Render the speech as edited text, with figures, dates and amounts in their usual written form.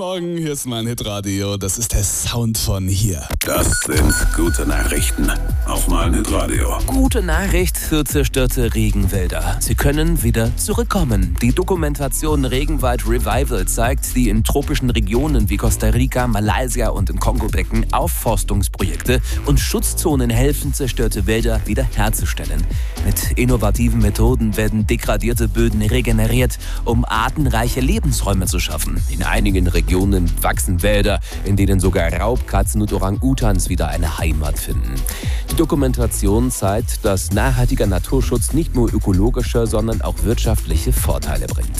Morgen, hier ist mein Hitradio. Das ist der Sound von hier. Das sind gute Nachrichten auf mein Hitradio. Gute Nachricht für zerstörte Regenwälder. Sie können wieder zurückkommen. Die Dokumentation Regenwald Revival zeigt, wie in tropischen Regionen wie Costa Rica, Malaysia und im Kongobecken Aufforstungsprojekte und Schutzzonen helfen, zerstörte Wälder wiederherzustellen. Mit innovativen Methoden werden degradierte Böden regeneriert, um artenreiche Lebensräume zu schaffen. In einigen Regionen wachsen Wälder, in denen sogar Raubkatzen und Orang-Utans wieder eine Heimat finden. Die Dokumentation zeigt, dass nachhaltiger Naturschutz nicht nur ökologische, sondern auch wirtschaftliche Vorteile bringt.